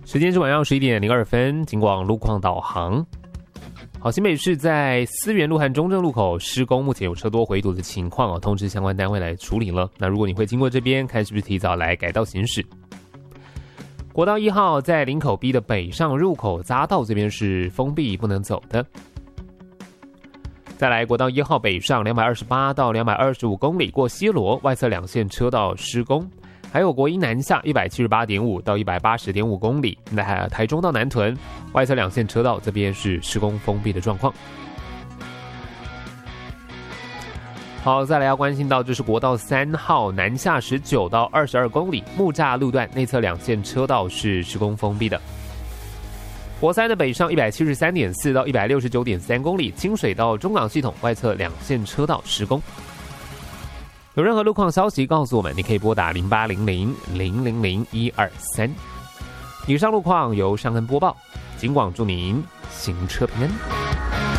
时间是晚上11点02分，警广路况导航。好，新北市在思源路和中正路口施工，目前有车多回堵的情况哦，通知相关单位来处理了。那如果你会经过这边，看是不是提早来改道行驶。国道1号在林口 B 的北上入口匝道这边是封闭不能走的。再来，国道1号北上228到225公里过西螺，外侧2线车道施工。还有国一南下178.5到180.5公里，那台中到南屯外侧2线车道这边是施工封闭的状况。好，再来要关心到就是国道3号南下19到22公里，木栅路段内侧2线车道是施工封闭的。国3的北上173.4到169.3公里，清水到中港系统外侧2线车道施工。有任何路况消息告诉我们，你可以拨打0800-000-123。以上路况由尚恩播报，警广祝您行车平安。